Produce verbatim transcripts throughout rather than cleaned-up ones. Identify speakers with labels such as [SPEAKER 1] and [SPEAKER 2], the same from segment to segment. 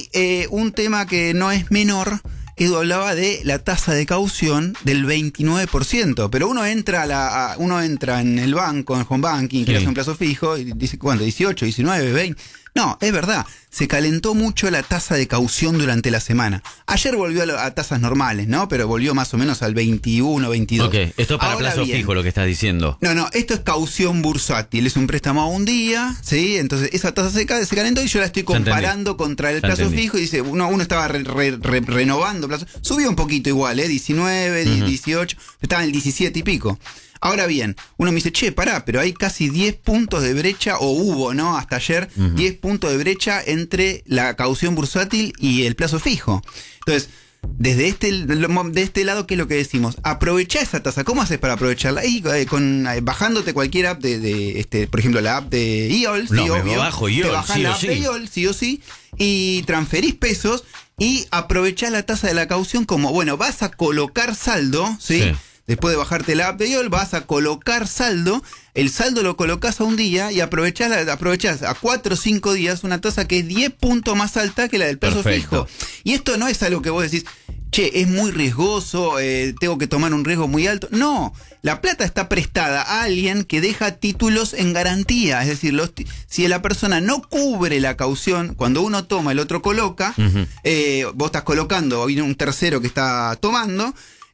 [SPEAKER 1] Y eh, un tema que no es menor, Edu hablaba de la tasa de caución del veintinueve por ciento, pero uno entra a la, a, uno entra en el banco, en el home banking, quiere
[SPEAKER 2] Sí.
[SPEAKER 1] hacer un plazo fijo, y dice, ¿cuánto? dieciocho, diecinueve, veinte. No, es verdad, se calentó mucho la tasa de caución durante la semana. Ayer volvió a, lo, a tasas normales, ¿no? Pero volvió más o menos al veintiuno, veintidós.
[SPEAKER 2] Ok, esto es para
[SPEAKER 1] Ahora
[SPEAKER 2] plazo
[SPEAKER 1] bien,
[SPEAKER 2] fijo lo que estás diciendo.
[SPEAKER 1] No, no, esto es caución bursátil, es un préstamo a un día, ¿sí? Entonces esa tasa se, ca- se calentó y yo la estoy comparando contra el
[SPEAKER 2] Ya
[SPEAKER 1] plazo
[SPEAKER 2] entendí.
[SPEAKER 1] fijo y dice, uno, uno estaba re- re- re- renovando plazo, subió un poquito igual, ¿eh? diecinueve,
[SPEAKER 2] Ujú.
[SPEAKER 1] dieciocho, estaba en el diecisiete y pico. Ahora bien, uno me dice, che, pará, pero hay casi diez puntos de brecha, o hubo, ¿no? Hasta ayer,
[SPEAKER 2] Ujú.
[SPEAKER 1] diez puntos de brecha entre la caución bursátil y el plazo fijo. Entonces, desde este, de este lado, ¿qué es lo que decimos? Aprovechá esa tasa. ¿Cómo haces para aprovecharla? Y, eh, con, eh, bajándote cualquier app de, de este, por ejemplo, la app de I O L,
[SPEAKER 2] No,
[SPEAKER 1] sí,
[SPEAKER 2] me
[SPEAKER 1] obvio.
[SPEAKER 2] bajo I O L,
[SPEAKER 1] Te bajás
[SPEAKER 2] sí
[SPEAKER 1] la
[SPEAKER 2] o
[SPEAKER 1] app
[SPEAKER 2] sí.
[SPEAKER 1] de I O L, sí o sí, y transferís pesos y aprovechás la tasa de la caución como, bueno, vas a colocar saldo, ¿sí?
[SPEAKER 2] Sí.
[SPEAKER 1] Después de bajarte la app de I O L, vas a colocar saldo. El saldo lo colocas a un día y aprovechás, la- aprovechás a cuatro o cinco días una tasa que es diez puntos más alta que la del plazo
[SPEAKER 2] Perfecto.
[SPEAKER 1] fijo. Y esto no es algo que vos decís, che, es muy riesgoso, eh, tengo que tomar un riesgo muy alto. No, la plata está prestada a alguien que deja títulos en garantía. Es decir, los ti- si la persona no cubre la caución, cuando uno toma, el otro coloca,
[SPEAKER 2] Ujú.
[SPEAKER 1] eh, vos estás colocando, viene un tercero que está tomando.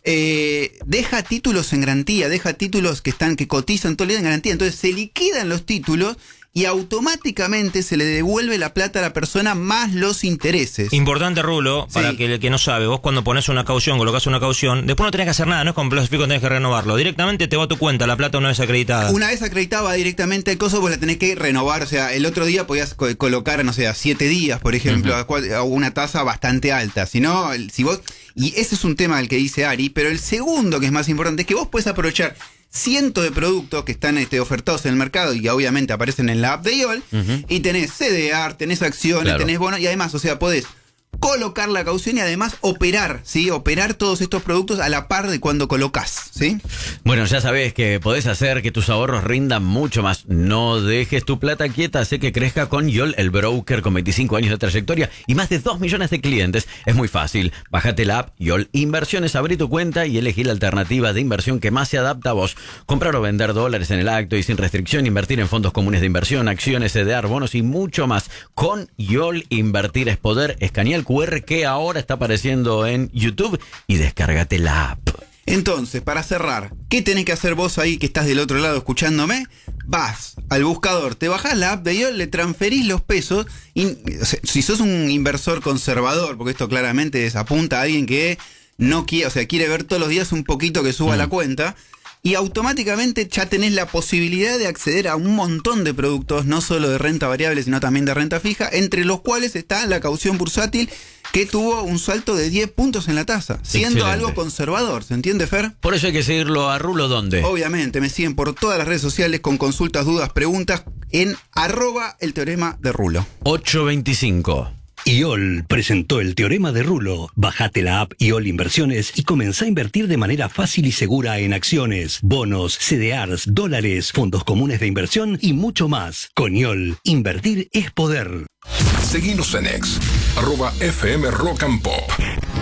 [SPEAKER 1] Eh, deja títulos en garantía, deja títulos que están, que cotizan todo el día en garantía. Entonces se liquidan los títulos y automáticamente se le devuelve la plata a la persona más los intereses.
[SPEAKER 3] Importante, Rulo, para
[SPEAKER 1] Sí.
[SPEAKER 3] que el que no sabe, vos cuando pones una caución, colocas una caución, después no tenés que hacer nada, no es con plazo fijo, tenés que renovarlo. Directamente te va a tu cuenta, la plata una vez acreditada.
[SPEAKER 1] Una vez acreditaba directamente el coso, vos la tenés que renovar. O sea, el otro día podías co- colocar, no sé, a siete días, por ejemplo, a cua- a una tasa bastante alta. Si no, el- si vos. Y ese es un tema del que dice Ari, pero el segundo que es más importante es que vos puedes aprovechar cientos de productos que están este, ofertados en el mercado y que obviamente aparecen en la app de I O L,
[SPEAKER 2] Ujú.
[SPEAKER 1] y tenés C D R, tenés acciones,
[SPEAKER 2] Claro.
[SPEAKER 1] tenés bonos, y además, o sea, podés colocar la caución y además operar, ¿sí? Operar todos estos productos a la par de cuando colocas, ¿sí?
[SPEAKER 2] Bueno, ya sabés que podés hacer que tus ahorros rindan mucho más. No dejes tu plata quieta, hace que crezca con Y O L, el broker con veinticinco años de trayectoria y más de dos millones de clientes. Es muy fácil. Bájate la app Y O L Inversiones, abrí tu cuenta y elegí la alternativa de inversión que más se adapta a vos. Comprar o vender dólares en el acto y sin restricción, invertir en fondos comunes de inversión, acciones, C D R, bonos y mucho más. Con Y O L, invertir es poder. Escanea el Q R que ahora está apareciendo en YouTube y descárgate la app.
[SPEAKER 1] Entonces, para cerrar, ¿qué tenés que hacer vos ahí que estás del otro lado escuchándome? Vas al buscador, te bajás la app de I O L, le transferís los pesos. Y, o sea, si sos un inversor conservador, porque esto claramente desapunta a alguien que no quiere, o sea, quiere ver todos los días un poquito que suba
[SPEAKER 2] Mm.
[SPEAKER 1] la cuenta, y automáticamente ya tenés la posibilidad de acceder a un montón de productos, no solo de renta variable, sino también de renta fija, entre los cuales está la caución bursátil, que tuvo un salto de diez puntos en la tasa, siendo
[SPEAKER 2] Excelente.
[SPEAKER 1] algo conservador. ¿Se entiende, Fer?
[SPEAKER 2] Por eso hay que seguirlo a Rulo, ¿dónde?
[SPEAKER 1] Obviamente, me siguen por todas las redes sociales con consultas, dudas, preguntas en arroba el teorema de Rulo.
[SPEAKER 2] ocho veinticinco.
[SPEAKER 4] I O L presentó el Teorema de Rulo. Bajate la app I O L Inversiones y comenzá a invertir de manera fácil y segura en acciones, bonos, C D Rs, dólares, fondos comunes de inversión y mucho más. Con I O L, invertir es poder.
[SPEAKER 5] Seguinos en X, arroba F M Rock and Pop.